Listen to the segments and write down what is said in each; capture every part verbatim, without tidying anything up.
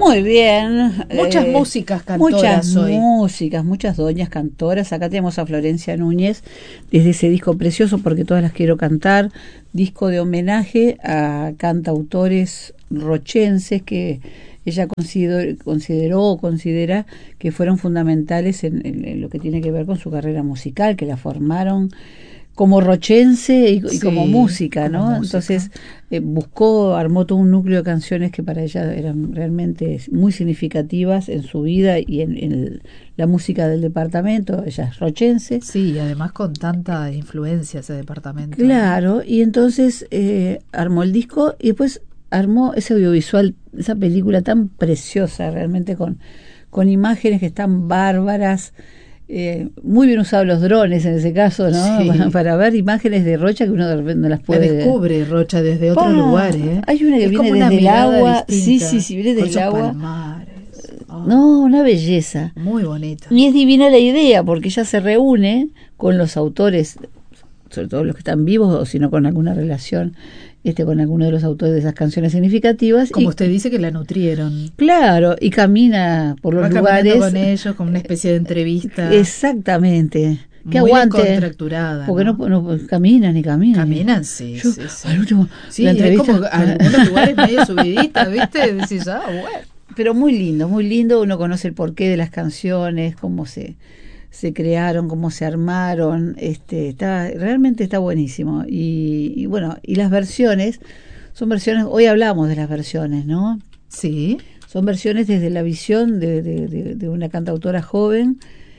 Muy bien. Muchas eh, músicas cantoras muchas hoy. músicas, muchas doñas cantoras. Acá tenemos a Florencia Núñez desde ese disco precioso, porque todas las quiero cantar, disco de homenaje a cantautores rochenses que ella consideró, consideró o considera que fueron fundamentales en, en, en lo que tiene que ver con su carrera musical, que la formaron como rochense y, y Sí, como música, como ¿no? música. Entonces eh, buscó, armó todo un núcleo de canciones que para ella eran realmente muy significativas en su vida y en, en el, la música del departamento. Ella es rochense. Sí, y además con tanta influencia ese departamento. Claro, y entonces eh, armó el disco y después armó ese audiovisual, esa película tan preciosa realmente con, con imágenes que están bárbaras. Eh, muy bien usados los drones en ese caso, ¿no? Sí. Para, para ver imágenes de Rocha que uno de repente no las La puede descubre Rocha desde otro Pa, lugar, ¿eh? hay una que Es viene como una desde el mirada agua. distinta, Sí, sí, sí, viene con desde el esos agua. palmares. Oh, No, una belleza. muy bonita. Y es divina la idea, porque ella se reúne con los autores, sobre todo los que están vivos, o si no con alguna relación este con alguno de los autores de esas canciones significativas. Como y, usted dice que la nutrieron. Claro, y camina por los Va lugares. caminando con ellos, como una especie de entrevista. Exactamente. Que muy aguante. descontracturada, Porque no, ¿no? no caminan y caminan. Caminan, sí, Yo, sí, sí. al último, Sí, la entrevista, hay como algunos lugares medio subiditas, ¿viste? Decís, ah, bueno. pero muy lindo, muy lindo. Uno conoce el porqué de las canciones, cómo se, se crearon, cómo se armaron. Este, está, realmente está buenísimo. Y, y bueno, y las versiones, son versiones, hoy hablamos de las versiones, ¿no? Sí. Son versiones desde la visión de, de, de, de una cantautora joven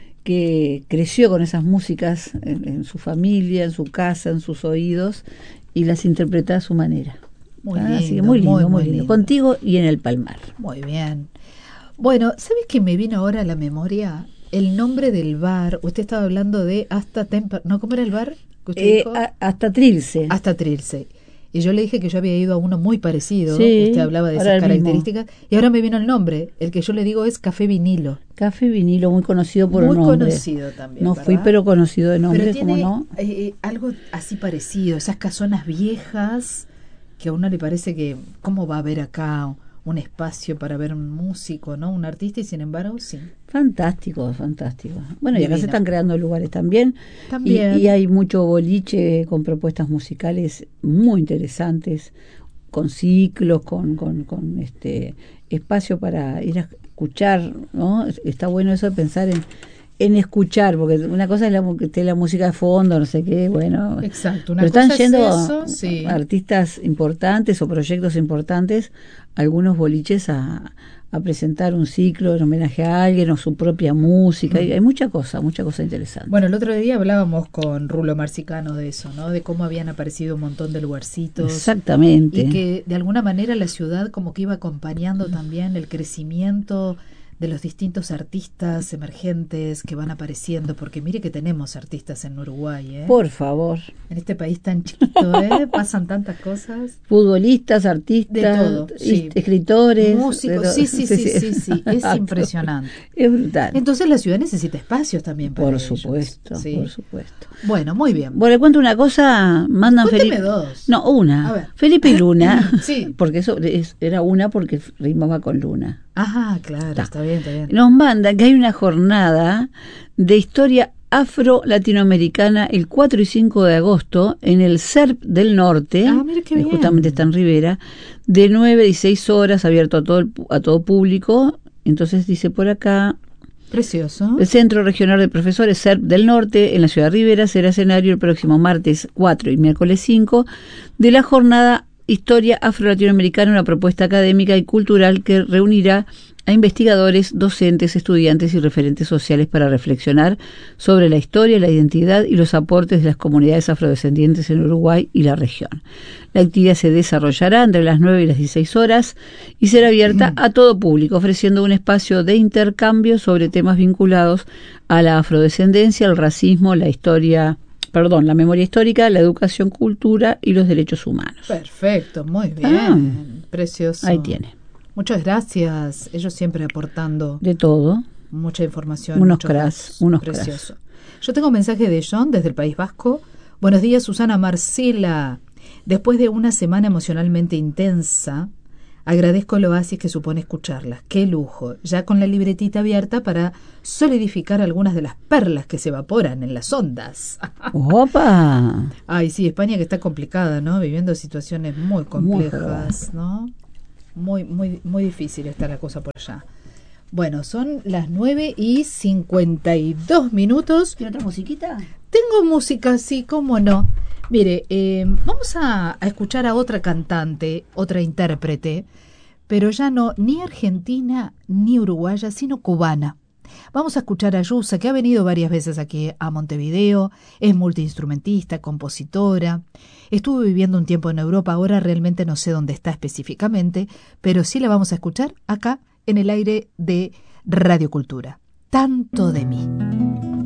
que creció con esas músicas en, en su familia, en su casa, en sus oídos, y las interpreta a su manera. Muy ah, lindo, así que muy lindo, muy, muy, muy lindo. lindo. Contigo y en el Palmar. Muy bien. Bueno, ¿sabes qué me vino ahora a la memoria? El nombre del bar. Usted estaba hablando de Hasta Temper... ¿No? ¿Cómo era el bar que usted Eh, dijo? a, hasta Trilce. Hasta Trilce. Y yo le dije que yo había ido a uno muy parecido. Sí, Usted hablaba de ahora esas el mismo. características. Y ahora me vino el nombre. El que yo le digo es Café Vinilo. Café Vinilo, muy conocido por Muy un nombre. conocido también, No ¿verdad? fui, pero conocido de nombre, Pero tiene ¿cómo no? eh, algo así parecido. Esas casonas viejas que a uno le parece que, ¿cómo va a haber acá un espacio para ver un músico, ¿no? Un artista, y sin embargo, sí. Fantástico, fantástico. Bueno, y acá Divino. se están creando lugares también. También. Y, y hay mucho boliche con propuestas musicales muy interesantes, con ciclos, con, con, con este espacio para ir a escuchar, ¿no? Está bueno eso de pensar en, en escuchar, porque una cosa es la, que esté la música de fondo, no sé qué, bueno. Exacto, una pero están cosa yendo es eso, sí. artistas importantes o proyectos importantes, algunos boliches a, a presentar un ciclo en homenaje a alguien o su propia música. Hay, hay mucha cosa, mucha cosa interesante. Bueno, el otro día hablábamos con Rulo Marcicano de eso, ¿no? De cómo habían aparecido un montón de lugarcitos. Exactamente. Y que de alguna manera la ciudad como que iba acompañando también el crecimiento de los distintos artistas emergentes que van apareciendo, porque mire que tenemos artistas en Uruguay, ¿eh? Por favor. En este país tan chiquito, ¿eh? Pasan tantas cosas. Futbolistas, artistas, de todo, sí. escritores, músicos, pero, sí, sí, sí, sí, sí, sí, es impresionante. Es brutal. Entonces la ciudad necesita espacios también para Por ellos, supuesto, ¿sí? por supuesto. Bueno, muy bien. Bueno, le cuento una cosa, mandan Cuénteme Felipe. dos. No, una. A ver. Felipe y Luna. Sí. Porque eso es, era una porque rimaba con Luna. Ajá, claro, está, está bien, está bien. Nos mandan que hay una jornada de historia afro-latinoamericana el cuatro y cinco de agosto en el C E R P del Norte, ah, mira qué bien. justamente está en Rivera, de nueve a dieciséis horas, abierto a todo, el, a todo público. Entonces dice por acá... Precioso. El Centro Regional de Profesores C E R P del Norte, en la ciudad de Rivera, será escenario el próximo martes cuatro y miércoles cinco de la jornada Historia Afro-Latinoamericana, una propuesta académica y cultural que reunirá a investigadores, docentes, estudiantes y referentes sociales para reflexionar sobre la historia, la identidad y los aportes de las comunidades afrodescendientes en Uruguay y la región. La actividad se desarrollará entre las nueve y las dieciséis horas y será abierta a todo público, ofreciendo un espacio de intercambio sobre temas vinculados a la afrodescendencia, el racismo, la historia, perdón, la memoria histórica, la educación, cultura y los derechos humanos. Perfecto, muy bien, Ah, precioso. ahí tiene. Muchas gracias, ellos siempre aportando de todo. Mucha información. Unos cracks, unos precioso. Cras. Yo tengo un mensaje de John desde el País Vasco. Buenos días, Susana Marcela. Después de una semana emocionalmente intensa, Agradezco el oasis que supone escucharlas. ¡Qué lujo! Ya con la libretita abierta para solidificar algunas de las perlas que se evaporan en las ondas. ¡Opa! Ay, sí, España que está complicada, ¿no? Viviendo situaciones muy complejas, muy ¿no? Muy, muy, muy difícil está la cosa por allá. Bueno, son las nueve y cincuenta y dos minutos. ¿Tiene otra musiquita? Tengo música, sí, cómo no. Mire, eh, vamos a, a escuchar a otra cantante, otra intérprete, pero ya no ni argentina ni uruguaya, sino cubana. Vamos a escuchar a Yusa, que ha venido varias veces aquí a Montevideo, es multiinstrumentista, compositora. Estuvo viviendo un tiempo en Europa, ahora realmente no sé dónde está específicamente, pero sí la vamos a escuchar acá en el aire de Radio Cultura. Tanto de mí.